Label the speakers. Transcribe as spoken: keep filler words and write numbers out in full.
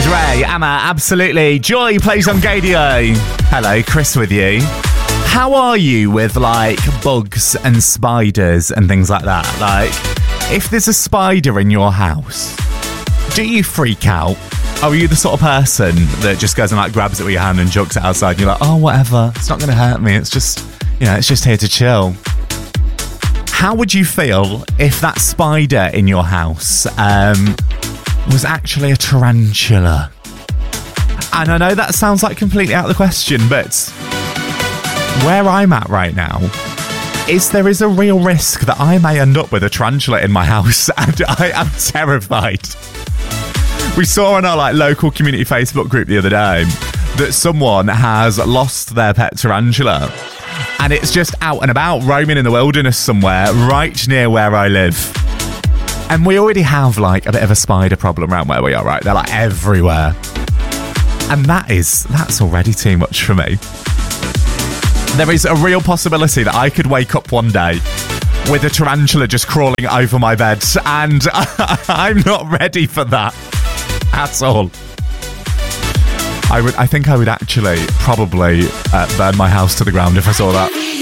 Speaker 1: Ray, Amma, absolutely. Joy plays on Gadio. Hello, Chris with you. How are you with, like, bugs and spiders and things like that? Like, if there's a spider in your house, do you freak out? Or are you the sort of person that just goes and, like, grabs it with your hand and chucks it outside and you're like, oh, whatever, it's not going to hurt me, it's just, you know, it's just here to chill. How would you feel if that spider in your house um, was actually a tarantula? And I know that sounds like completely out of the question, but where I'm at right now is there is a real risk that I may end up with a tarantula in my house, and I am terrified. We saw on our like local community Facebook group the other day that someone has lost their pet tarantula, and it's just out and about roaming in the wilderness somewhere right near where I live. And we already have like a bit of a spider problem around where we are, right? They're like everywhere. And that is, that's already too much for me. There is a real possibility that I could wake up one day with a tarantula just crawling over my bed, and I'm not ready for that at all. I would, I think I would actually probably uh, burn my house to the ground if I saw that.